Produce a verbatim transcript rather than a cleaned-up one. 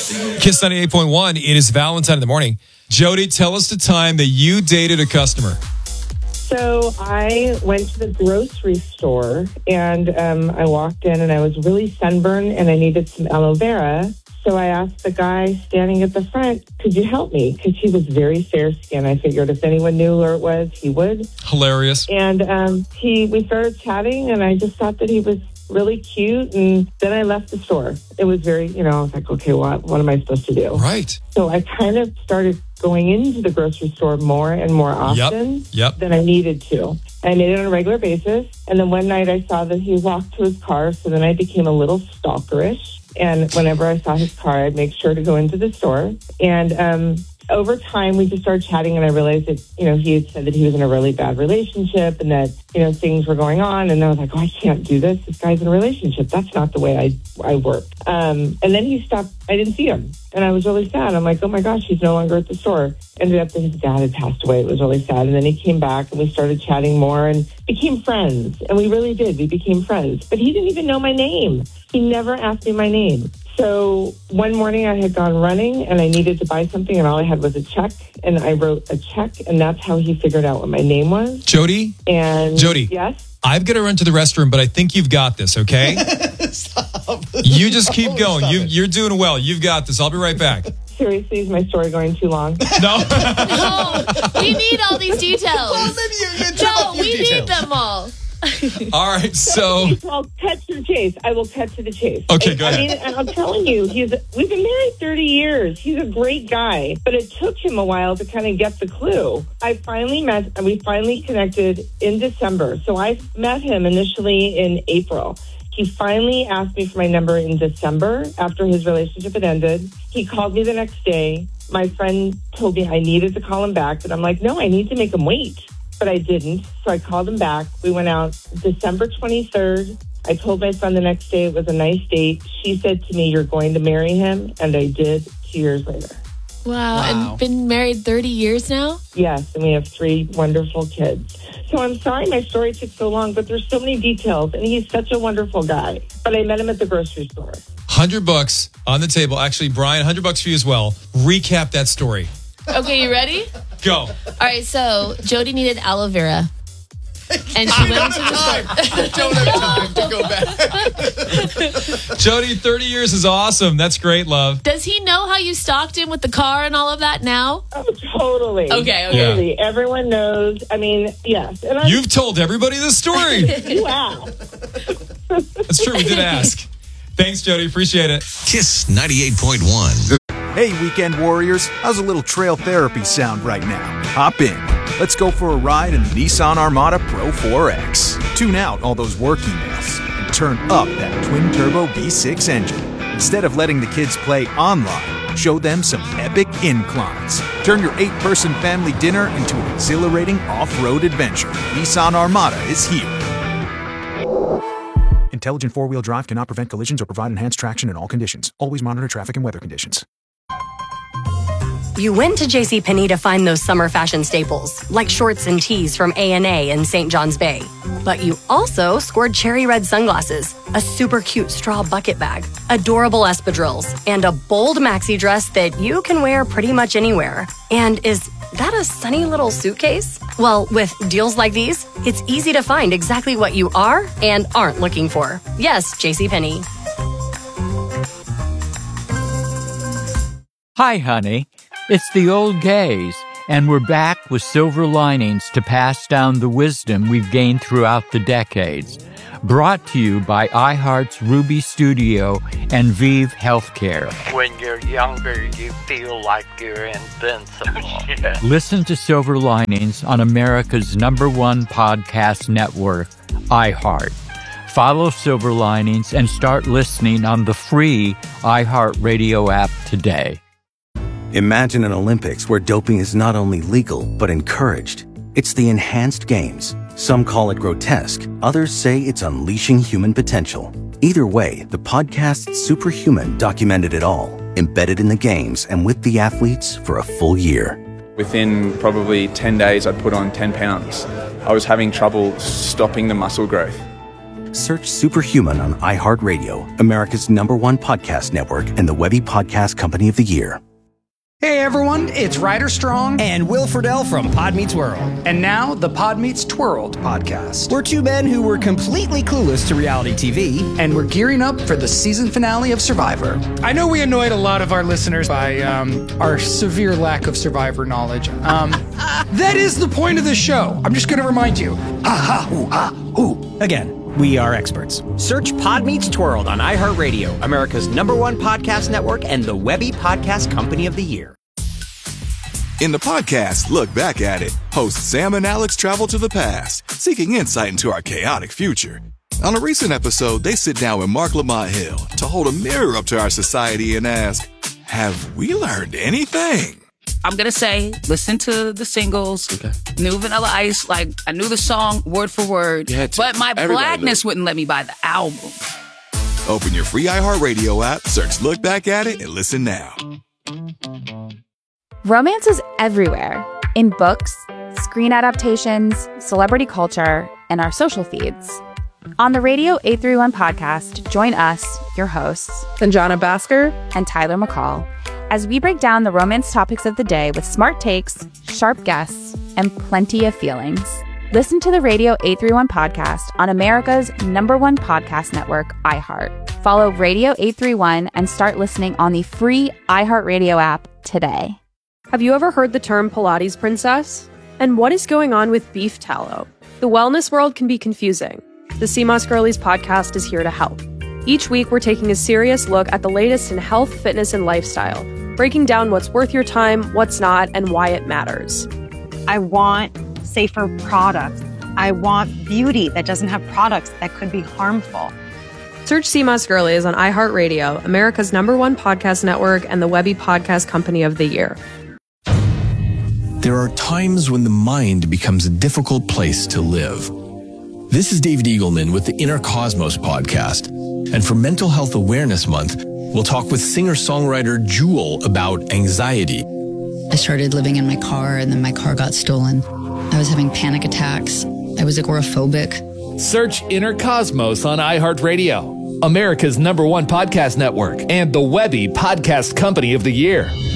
Kiss ninety-eight point one. It is Valentine in the morning. Jody, tell us the time that you dated a customer. So I went to the grocery store and um, I walked in and I was really sunburned and I needed some aloe vera. So I asked the guy standing at the front, could you help me? Because he was very fair skinned. I figured if anyone knew where it was, he would. Hilarious. And um, he, we started chatting and I just thought that he was really cute. And then I left the store. It was very, you know, I was like, okay, what, what am I supposed to do? Right. So I kind of started going into the grocery store more and more often yep. Yep. than I needed to. I made it on a regular basis. And then one night I saw that he walked to his car. So then I became a little stalkerish. And whenever I saw his car, I'd make sure to go into the store. And um, over time, we just started chatting, and I realized that, you know, he had said that he was in a really bad relationship and that, you know, things were going on. And I was like, oh, I can't do this. This guy's in a relationship. That's not the way I, I work. Um, and then he stopped. I didn't see him. And I was really sad. I'm like, oh, my gosh, he's no longer at the store. Ended up that his dad had passed away. It was really sad. And then he came back, and we started chatting more and became friends. And we really did. We became friends. But he didn't even know my name. He never asked me my name. So one morning I had gone running and I needed to buy something and all I had was a check, and I wrote a check, and that's how he figured out what my name was. Jody? And Jody? Yes? I've got to run to the restroom, but I think you've got this, okay? Stop. You just keep Oh, going. stop You, it. you're doing well. You've got this. I'll be right back. Seriously, is my story going too long? No. No, we need all these details. Well, then you, you drop No, a few we details. need them all. All right, so... I'll cut to the chase. I will cut to the chase. Okay, I, go I ahead. mean, and I'm telling you, he's we've been married thirty years. He's a great guy, but it took him a while to kind of get the clue. I finally met, and we finally connected in December. So I met him initially in April. He finally asked me for my number in December after his relationship had ended. He called me the next day. My friend told me I needed to call him back, but I'm like, no, I need to make him wait. But I didn't. So I called him back. We went out December twenty-third. I told my friend the next day it was a nice date. She said to me, you're going to marry him. And I did two years later. Wow. Wow. And been married thirty years now? Yes, and we have three wonderful kids. So I'm sorry my story took so long, but there's so many details. And he's such a wonderful guy. But I met him at the grocery store. one hundred bucks on the table. Actually, Brian, one hundred bucks for you as well. Recap that story. Okay, you ready? Go. All right, so Jody needed aloe vera. And she went into the store. I don't have time to go back. Jody, thirty years is awesome. That's great, love. Does he know how you stalked him with the car and all of that now? Oh, totally. Okay, okay. Totally. Everyone knows. I mean, yes. And I, You've told everybody this story. wow. That's true. We did ask. Thanks, Jody. Appreciate it. Kiss ninety-eight point one. Hey, weekend warriors, how's a little trail therapy sound right now? Hop in. Let's go for a ride in the Nissan Armada Pro four X. Tune out all those work emails and turn up that twin-turbo V six engine. Instead of letting the kids play online, show them some epic inclines. Turn your eight-person family dinner into an exhilarating off-road adventure. Nissan Armada is here. Intelligent four-wheel drive cannot prevent collisions or provide enhanced traction in all conditions. Always monitor traffic and weather conditions. You went to JCPenney to find those summer fashion staples, like shorts and tees from A and A in Saint John's Bay. But you also scored cherry red sunglasses, a super cute straw bucket bag, adorable espadrilles, and a bold maxi dress that you can wear pretty much anywhere. And is that a sunny little suitcase? Well, with deals like these, it's easy to find exactly what you are and aren't looking for. Yes, JCPenney. Hi, honey. It's the old gays, and we're back with silver linings to pass down the wisdom we've gained throughout the decades. Brought to you by iHeart's Ruby Studio and Vive Healthcare. When you're younger, you feel like you're invincible. Yeah. Listen to Silver Linings on America's number one podcast network, iHeart. Follow Silver Linings and start listening on the free iHeartRadio app today. Imagine an Olympics where doping is not only legal, but encouraged. It's the Enhanced Games. Some call it grotesque. Others say it's unleashing human potential. Either way, the podcast Superhuman documented it all, embedded in the games and with the athletes for a full year. Within probably ten days, I'd put on ten pounds. I was having trouble stopping the muscle growth. Search Superhuman on iHeartRadio, America's number one podcast network and the Webby Podcast Company of the Year. Hey everyone, it's Ryder Strong and Will Friedle from Pod Meets World. And now the Pod Meets Twirled podcast. We're two men who were completely clueless to reality T V. And we're gearing up for the season finale of Survivor. I know we annoyed a lot of our listeners by um, our severe lack of Survivor knowledge. Um, that is the point of the show. I'm just going to remind you. Ah, ha, ooh, ah, ooh. Again. We are experts. Search Pod Meets Twirled on iHeartRadio, America's number one podcast network and the Webby Podcast Company of the Year. In the podcast, Look Back at It, hosts Sam and Alex travel to the past, seeking insight into our chaotic future. On a recent episode, they sit down with Mark Lamont Hill to hold a mirror up to our society and ask, have we learned anything? I'm going to say, listen to the singles, okay. New Vanilla Ice, like, I knew the song word for word, but my blackness wouldn't let me buy the album. Open your free iHeartRadio app, search Look Back at It, and listen now. Romance is everywhere. In books, screen adaptations, celebrity culture, and our social feeds. On the Radio eight thirty-one podcast, join us, your hosts, Sanjana Bhaskar and Tyler McCall, as we break down the romance topics of the day with smart takes, sharp guests, and plenty of feelings. Listen to the Radio eight thirty-one podcast on America's number one podcast network, iHeart. Follow Radio eight thirty-one and start listening on the free iHeartRadio app today. Have you ever heard the term Pilates princess? And what is going on with beef tallow? The wellness world can be confusing. The Sea Moss Girlies podcast is here to help. Each week, we're taking a serious look at the latest in health, fitness, and lifestyle, breaking down what's worth your time, what's not, and why it matters. I want safer products. I want beauty that doesn't have products that could be harmful. Search Sea Moss Girlies on iHeartRadio, America's number one podcast network and the Webby Podcast Company of the Year. There are times when the mind becomes a difficult place to live. This is David Eagleman with the Inner Cosmos podcast. And for Mental Health Awareness Month, we'll talk with singer-songwriter Jewel about anxiety. I started living in my car, and then my car got stolen. I was having panic attacks. I was agoraphobic. Search Inner Cosmos on iHeartRadio, America's number one podcast network, and the Webby Podcast Company of the Year.